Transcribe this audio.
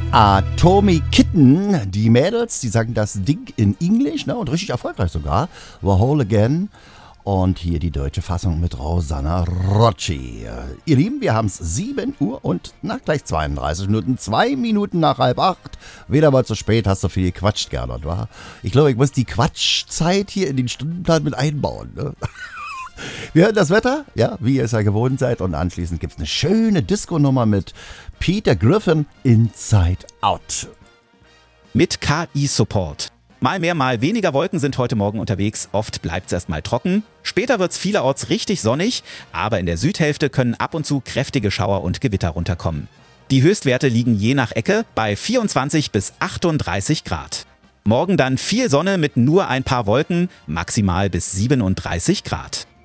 Atomic Kitten, die Mädels, die sagen das Ding in Englisch, ne, und richtig erfolgreich sogar. The Whole Again. Und hier die deutsche Fassung mit Rosanna Rocci. Ihr Lieben, wir haben es 7 Uhr und gleich 32 Minuten, 2 Minuten nach 7:30. Wieder mal zu spät, hast du viel gequatscht, Gernot, wa? Ich glaube, ich muss die Quatschzeit hier in den Stundenplan mit einbauen, ne? Wir hören das Wetter, ja, wie ihr es ja gewohnt seid. Und anschließend gibt es eine schöne Disco-Nummer mit Peter Griffin, Inside Out. Mit KI-Support. Mal mehr, mal weniger Wolken sind heute Morgen unterwegs. Oft bleibt es erstmal trocken. Später wird es vielerorts richtig sonnig. Aber in der Südhälfte können ab und zu kräftige Schauer und Gewitter runterkommen. Die Höchstwerte liegen je nach Ecke bei 24 bis 38 Grad. Morgen dann viel Sonne mit nur ein paar Wolken, maximal bis 37 Grad.